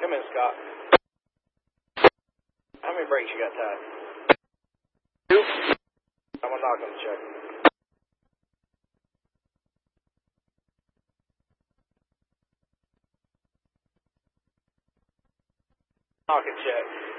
Come in, Scott. How many brakes you got tied? 2. I'm gonna knock on the check. Knock and check.